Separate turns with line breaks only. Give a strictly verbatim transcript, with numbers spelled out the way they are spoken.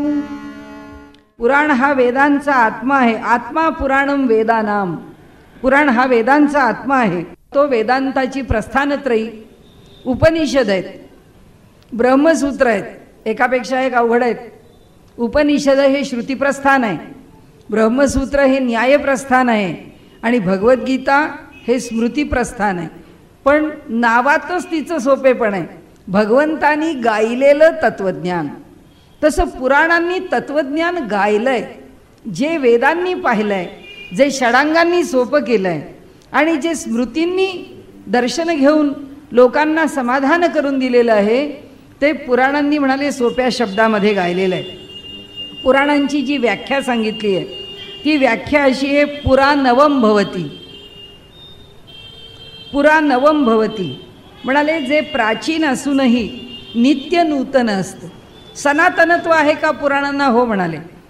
पुराण हा वेदांचा आत्मा आहे. आत्मा पुराणम वेदानाम. पुराण हा वेदांचा आत्मा आहे. तो वेदांताची प्रस्थानत्रयी उपनिषद आहेत, ब्रह्मसूत्र आहेत, एकापेक्षा एक अवघड आहेत. उपनिषद हे श्रुतिप्रस्थान आहे, ब्रह्मसूत्र हे न्यायप्रस्थान आहे आणि भगवद्गीता हे स्मृतिप्रस्थान आहे. पण नावातच तिचं सोपेपण आहे, भगवंतानी गायलेलं तत्वज्ञान. तसं पुराणांनी तत्वज्ञान गायलंय, जे वेदांनी पाहिलंय, जे षडांगांनी सोपं केलंय आणि जे स्मृतींनी दर्शन घेऊन लोकांना समाधान करून दिलेलं आहे, ते पुराणांनी म्हणाले सोप्या शब्दामध्ये गायलेलं आहे. पुराणांची जी व्याख्या सांगितली आहे ती व्याख्या अशी आहे, पुरा नवम भवती. पुरा नवम भवती म्हणाले जे प्राचीन असूनही नित्य नूतन असतं. सनातनत्व आहे का पुराणांना? हो म्हणाले.